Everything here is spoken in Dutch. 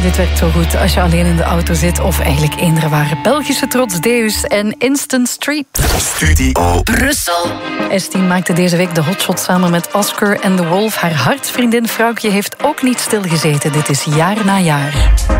dit werkt zo goed als je alleen in de auto zit. Of eigenlijk eender waar. Belgische trots Deus en Instant Street. Studio Brussel. S10 maakte deze week de hotshot samen met Oscar en The Wolf. Haar hartsvriendin Vrouwtje heeft ook niet stilgezeten. Dit is jaar na jaar.